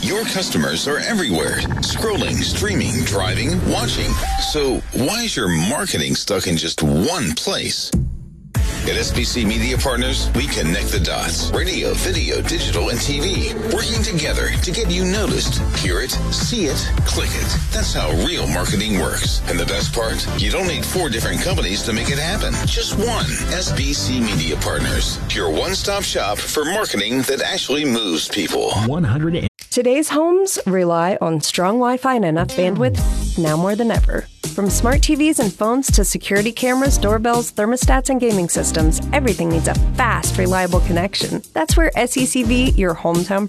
Your customers are everywhere. Scrolling, streaming, driving, watching. So why is your marketing stuck in just one place? At SBC Media Partners, we connect the dots. Radio, video, digital, and TV. Working together to get you noticed. Hear it, see it, click it. That's how real marketing works. And the best part? You don't need 4 different companies to make it happen. Just one. SBC Media Partners. Your one-stop shop for marketing that actually moves people. 100. Today's homes rely on strong Wi-Fi and enough bandwidth now more than ever. From smart TVs and phones to security cameras, doorbells, thermostats, and gaming systems, everything needs a fast, reliable connection. That's where SECV, your hometown